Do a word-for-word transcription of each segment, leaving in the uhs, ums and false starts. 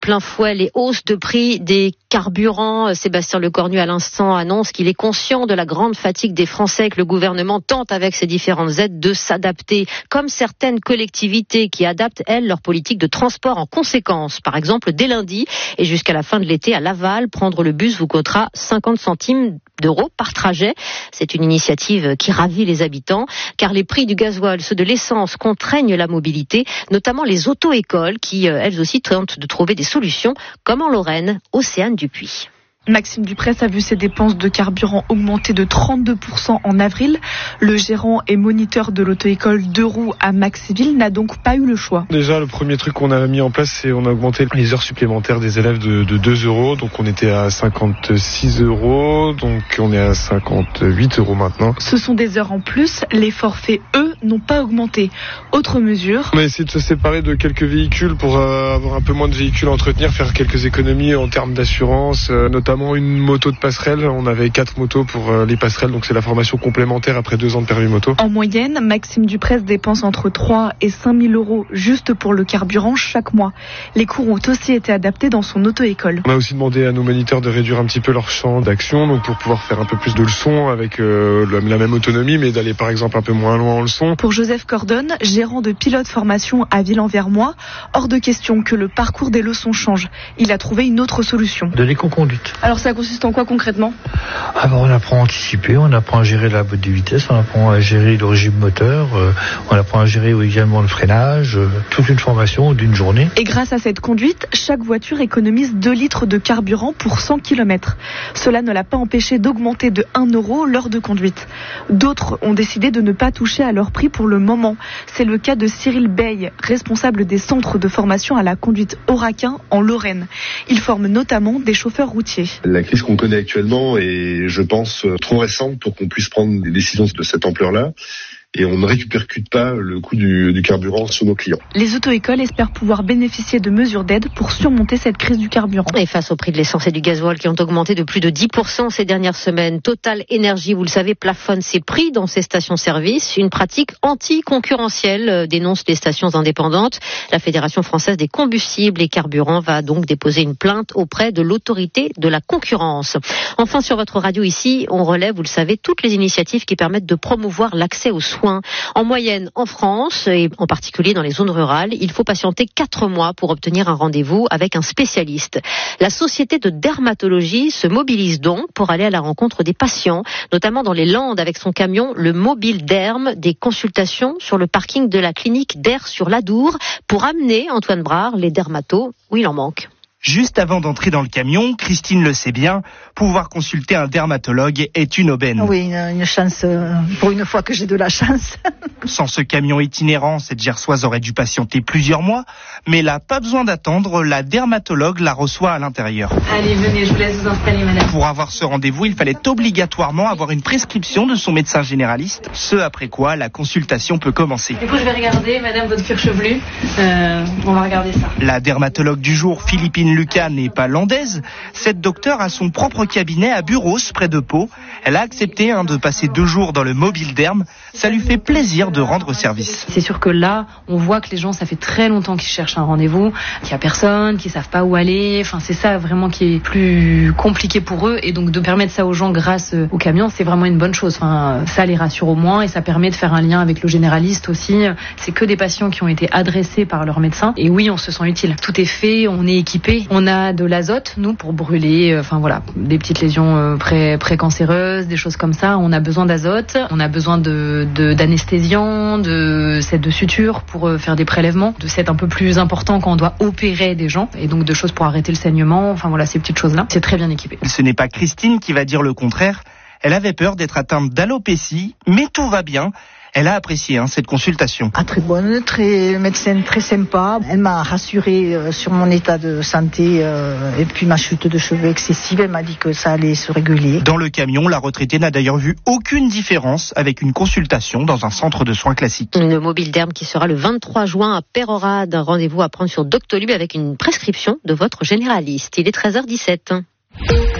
plein fouet les hausses de prix des carburants. Sébastien Lecornu à l'instant annonce qu'il est conscient de la grande fatigue des Français, que le gouvernement tente avec ses différentes aides de s'adapter, comme certaines collectivités qui adaptent, elles, leur politique de transport en conséquence. Par exemple, dès lundi et jusqu'à la fin de l'été à Laval, prendre le bus vous coûtera cinquante centimes d'euros par trajet. C'est une initiative qui ravit les habitants, car les prix du gasoil, ceux de l'essence, contraignent la mobilité, notamment les auto-écoles qui, elles aussi, tentent de trouver des solutions, comme en Lorraine, Océane Dupuis. Maxime Dupresse a vu ses dépenses de carburant augmenter de trente-deux pour cent en avril. Le gérant et moniteur de l'auto-école Deux Roues à Maxville n'a donc pas eu le choix. Déjà, le premier truc qu'on a mis en place, c'est on a augmenté les heures supplémentaires des élèves de, de deux euros. Donc on était à cinquante-six euros, donc on est à cinquante-huit euros maintenant. Ce sont des heures en plus. Les forfaits, eux, n'ont pas augmenté. Autre mesure. On a essayé de se séparer de quelques véhicules pour euh, avoir un peu moins de véhicules à entretenir, faire quelques économies en termes d'assurance, euh, notamment une moto de passerelle. On avait quatre motos pour euh, les passerelles, donc c'est la formation complémentaire après deux ans de permis moto. En moyenne, Maxime Dupresse dépense entre trois et cinq mille euros juste pour le carburant chaque mois. Les cours ont aussi été adaptés dans son auto-école. On a aussi demandé à nos moniteurs de réduire un petit peu leur champ d'action, donc pour pouvoir faire un peu plus de leçons avec euh, la même autonomie, mais d'aller par exemple un peu moins loin en leçon. Pour Joseph Cordon, gérant de pilote formation à Ville-en-Vermois, hors de question que le parcours des leçons change. Il a trouvé une autre solution. De l'éco-conduite. Alors ça consiste en quoi concrètement ? Alors on apprend à anticiper, on apprend à gérer la boîte de vitesse, on apprend à gérer le régime moteur, euh, on apprend à gérer également le freinage, euh, toute une formation d'une journée. Et grâce à cette conduite, chaque voiture économise deux litres de carburant pour cent kilomètres. Cela ne l'a pas empêché d'augmenter de un euro l'heure de conduite. D'autres ont décidé de ne pas toucher à leur prix pour le moment. C'est le cas de Cyril Bey, responsable des centres de formation à la conduite Oraquin en Lorraine. Il forme notamment des chauffeurs routiers. La crise qu'on connaît actuellement est, je pense, trop récente pour qu'on puisse prendre des décisions de cette ampleur-là. Et on ne répercute pas le coût du, du carburant sur nos clients. Les auto-écoles espèrent pouvoir bénéficier de mesures d'aide pour surmonter cette crise du carburant. Et face au prix de l'essence et du gasoil qui ont augmenté de plus de dix pour cent ces dernières semaines, Total Énergie, vous le savez, plafonne ses prix dans ses stations-service. Une pratique anti-concurrentielle, dénoncent les stations indépendantes. La Fédération française des combustibles et carburants va donc déposer une plainte auprès de l'autorité de la concurrence. Enfin, sur votre radio ici, on relève, vous le savez, toutes les initiatives qui permettent de promouvoir l'accès aux soins. En moyenne, en France, et en particulier dans les zones rurales, il faut patienter quatre mois pour obtenir un rendez-vous avec un spécialiste. La Société de dermatologie se mobilise donc pour aller à la rencontre des patients, notamment dans les Landes avec son camion, le Mobile Derm, des consultations sur le parking de la clinique d'Air sur l'Adour pour amener, Antoine Brard, les dermatos où il en manque. Juste avant d'entrer dans le camion, Christine le sait bien, pouvoir consulter un dermatologue est une aubaine. Oui, une, une chance, euh, pour une fois que j'ai de la chance. Sans ce camion itinérant, cette gersoise aurait dû patienter plusieurs mois, mais là, pas besoin d'attendre, la dermatologue la reçoit à l'intérieur. Allez, venez, je vous laisse vous installer, madame. Pour avoir ce rendez-vous, il fallait obligatoirement avoir une prescription de son médecin généraliste, ce après quoi la consultation peut commencer. Du coup, je vais regarder, madame, votre cuir chevelu. Euh, on va regarder ça. La dermatologue du jour, Philippine Lucas, n'est pas landaise. Cette docteure a son propre cabinet à Buros, près de Pau. Elle a accepté hein, de passer deux jours dans le Mobile Derm. Ça lui fait plaisir de rendre service. C'est sûr que là, on voit que les gens, ça fait très longtemps qu'ils cherchent un rendez-vous, qu'il n'y a personne, qu'ils savent pas où aller. Enfin, c'est ça vraiment qui est plus compliqué pour eux. Et donc, de permettre ça aux gens grâce au camion, c'est vraiment une bonne chose. Enfin, ça les rassure au moins et ça permet de faire un lien avec le généraliste aussi. C'est que des patients qui ont été adressés par leur médecin. Et oui, on se sent utile. Tout est fait, on est équipé. On a de l'azote, nous, pour brûler, enfin voilà, des petites lésions euh, pré, pré-cancéreuses, des choses comme ça. On a besoin d'azote, on a besoin de, de, d'anesthésiants, de sets de suture pour euh, faire des prélèvements, de sets un peu plus importants quand on doit opérer des gens, et donc de choses pour arrêter le saignement, enfin voilà, ces petites choses-là. C'est très bien équipé. Ce n'est pas Christine qui va dire le contraire. Elle avait peur d'être atteinte d'alopécie, mais tout va bien. Elle a apprécié hein, cette consultation. Ah, très bonne, très médecin très sympa. Elle m'a rassurée euh, sur mon état de santé euh, et puis ma chute de cheveux excessive. Elle m'a dit que ça allait se réguler. Dans le camion, la retraitée n'a d'ailleurs vu aucune différence avec une consultation dans un centre de soins classique. Le Mobile Derm qui sera le vingt-trois juin à Peyrehorade. Un rendez-vous à prendre sur Doctolib avec une prescription de votre généraliste. Il est treize heures dix-sept.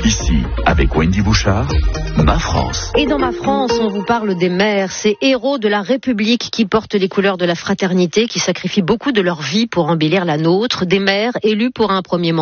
Ici, avec Wendy Bouchard, Ma France. Et dans Ma France, on vous parle des mères, ces héros de la République qui portent les couleurs de la fraternité, qui sacrifient beaucoup de leur vie pour embellir la nôtre, des mères élues pour un premier mandat.